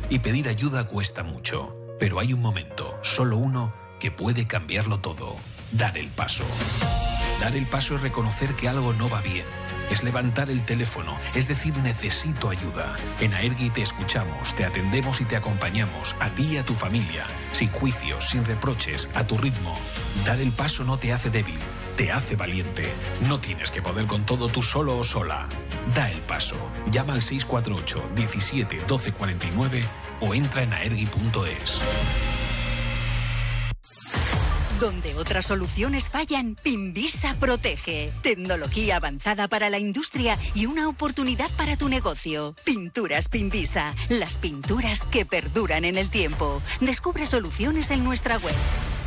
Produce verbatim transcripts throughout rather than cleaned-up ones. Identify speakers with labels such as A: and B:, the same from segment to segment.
A: Y pedir ayuda cuesta mucho. Pero hay un momento, solo uno, que puede cambiarlo todo. Dar el paso. Dar el paso es reconocer que algo no va bien. Es levantar el teléfono, es decir, necesito ayuda. En Aergi te escuchamos, te atendemos y te acompañamos, a ti y a tu familia, sin juicios, sin reproches, a tu ritmo. Dar el paso no te hace débil, te hace valiente. No tienes que poder con todo tú solo o sola. Da el paso. Llama al seis cuatro ocho, diecisiete, doce cuarenta y nueve o entra en aergi punto es.
B: Donde otras soluciones fallan, Pinvisa protege. Tecnología avanzada para la industria y una oportunidad para tu negocio. Pinturas Pinvisa, las pinturas que perduran en el tiempo. Descubre soluciones en nuestra web.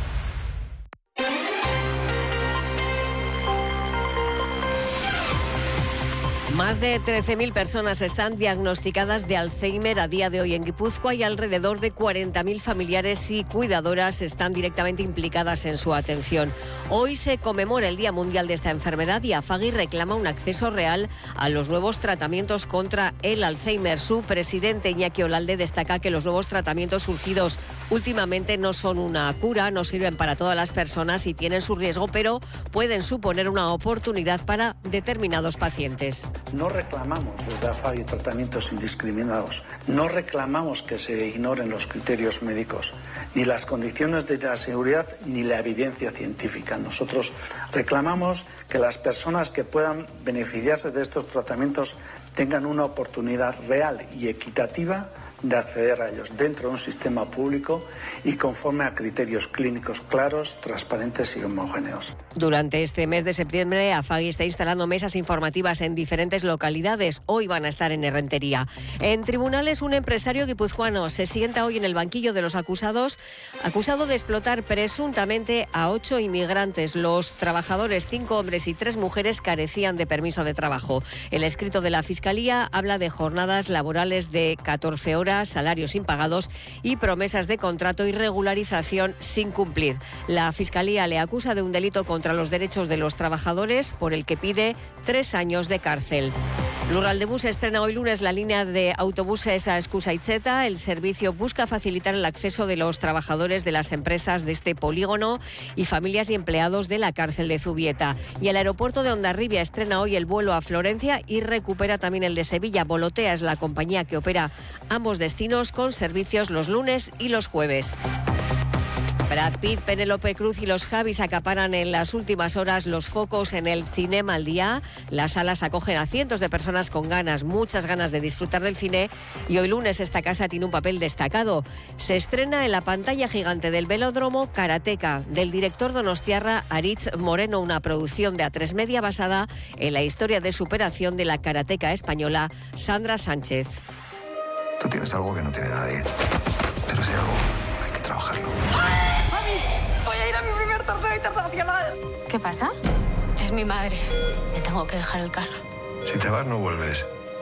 C: Más de trece mil personas están diagnosticadas de Alzheimer a día de hoy en Guipúzcoa y alrededor de cuarenta mil familiares y cuidadoras están directamente implicadas en su atención. Hoy se conmemora el Día Mundial de esta enfermedad y AFAGI reclama un acceso real a los nuevos tratamientos contra el Alzheimer. Su presidente, Iñaki Olalde, destaca que los nuevos tratamientos surgidos últimamente no son una cura, no sirven para todas las personas y tienen su riesgo, pero pueden suponer una oportunidad para determinados pacientes.
D: No reclamamos desde AFAGI tratamientos indiscriminados, no reclamamos que se ignoren los criterios médicos, ni las condiciones de la seguridad ni la evidencia científica. Nosotros reclamamos que las personas que puedan beneficiarse de estos tratamientos tengan una oportunidad real y equitativa de acceder a ellos dentro de un sistema público y conforme a criterios clínicos claros, transparentes y homogéneos.
C: Durante este mes de septiembre, AFAGI está instalando mesas informativas en diferentes localidades. Hoy van a estar en Errentería. En tribunales, un empresario guipuzcoano se sienta hoy en el banquillo de los acusados, acusado de explotar presuntamente a ocho inmigrantes. Los trabajadores, cinco hombres y tres mujeres, carecían de permiso de trabajo. El escrito de la Fiscalía habla de jornadas laborales de catorce horas, salarios impagados y promesas de contrato y regularización sin cumplir. La Fiscalía le acusa de un delito contra los derechos de los trabajadores por el que pide tres años de cárcel. Lurraldebus estrena hoy lunes la línea de autobuses a Eskusaitzeta. El servicio busca facilitar el acceso de los trabajadores de las empresas de este polígono y familias y empleados de la cárcel de Zubieta. Y el aeropuerto de Hondarribia estrena hoy el vuelo a Florencia y recupera también el de Sevilla. Volotea es la compañía que opera ambos destinos con servicios los lunes y los jueves. Brad Pitt, Penélope Cruz y los Javis acaparan en las últimas horas los focos en el Cinema al Día. Las salas acogen a cientos de personas con ganas, muchas ganas de disfrutar del cine, y hoy lunes esta casa tiene un papel destacado. Se estrena en la pantalla gigante del Velódromo Karateka, del director donostiarra Aritz Moreno, una producción de A tres Media basada en la historia de superación de la karateka española Sandra Sánchez.
E: Tú tienes algo que no tiene nadie, pero ese algo hay que trabajarlo.
F: Voy a ir a mi primer torneo internacional. ¿Qué pasa? Es mi madre. Le tengo que dejar el carro.
E: Si te vas, no vuelves.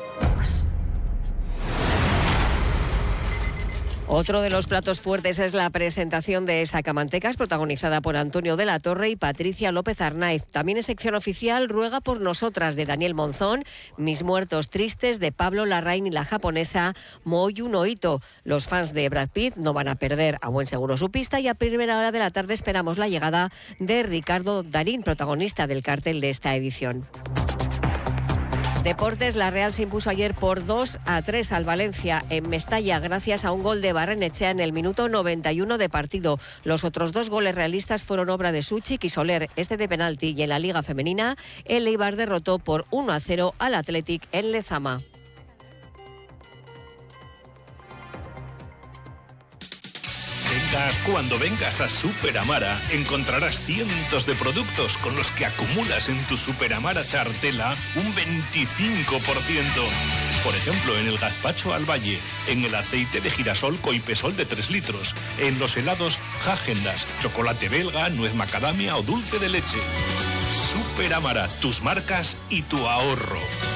C: Otro de los platos fuertes es la presentación de Sacamantecas, protagonizada por Antonio de la Torre y Patricia López Arnaiz. También en sección oficial, Ruega por nosotras, de Daniel Monzón, Mis muertos tristes, de Pablo Larraín y la japonesa Moyu Noito. Los fans de Brad Pitt no van a perder a buen seguro su pista, y a primera hora de la tarde esperamos la llegada de Ricardo Darín, protagonista del cartel de esta edición. Deportes, la Real se impuso ayer por dos a tres al Valencia en Mestalla gracias a un gol de Barrenechea en el minuto noventa y uno de partido. Los otros dos goles realistas fueron obra de Suchik y Soler, este de penalti, y en la Liga Femenina el Eibar derrotó por uno a cero al Athletic en Lezama.
G: Vengas cuando vengas a Super Amara, encontrarás cientos de productos con los que acumulas en tu Super Amara chartela un veinticinco por ciento. Por ejemplo, en el gazpacho al valle, en el aceite de girasol Coipesol de tres litros, en los helados Häagen-Dazs, chocolate belga, nuez macadamia o dulce de leche. Super Amara, tus marcas y tu ahorro.